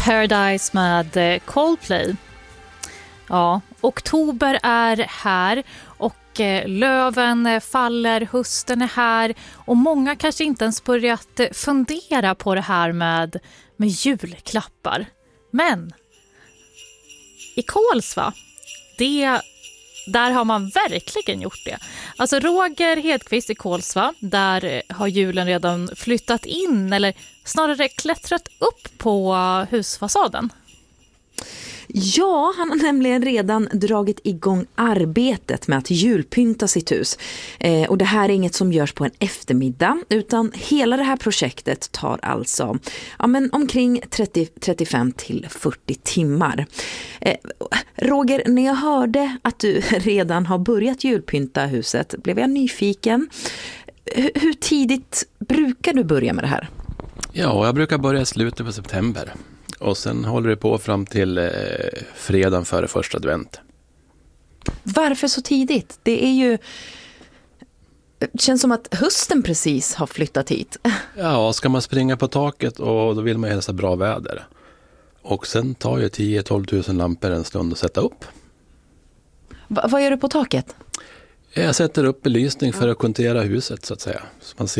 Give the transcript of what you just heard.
Paradise med Coldplay. Ja, oktober är här och löven faller, hösten är här och många kanske inte ens börjat fundera på det här med julklappar. Men i Kolsva, där har man verkligen gjort det. Alltså Roger Hedqvist i Kolsva, där har julen redan flyttat in eller snarare klättrat upp på husfasaden. Ja, han har nämligen redan dragit igång arbetet med att julpynta sitt hus. Och det här är inget som görs på en eftermiddag, utan hela det här projektet tar alltså omkring 35 till 40 timmar. Roger, när jag hörde att du redan har börjat julpynta huset blev jag nyfiken. Hur tidigt brukar du börja med det här? Ja, jag brukar börja i slutet på september. Och sen håller det på fram till fredagen före första advent. Varför så tidigt? Det är ju... Det känns som att hösten precis har flyttat hit. Ja, ska man springa på taket och då vill man hälsa bra väder. Och sen tar ju 10-12 000 lampor en stund att sätta upp. Vad gör du på taket? Jag sätter upp belysning för att kontera huset så att säga. Så man ser